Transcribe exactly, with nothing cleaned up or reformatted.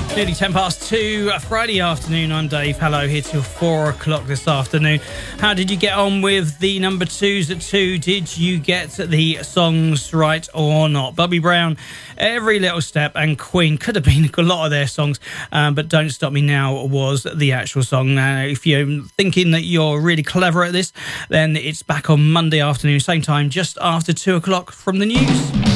Nearly ten past two, Friday afternoon. I'm Dave. Hello, here till four o'clock this afternoon. How did you get on with the number twos at two? Did you get the songs right or not? Bobby Brown, Every Little Step, and Queen could have been a lot of their songs, um, but Don't Stop Me Now was the actual song. Now, if you're thinking that you're really clever at this, then it's back on Monday afternoon, same time, just after two o'clock from the news.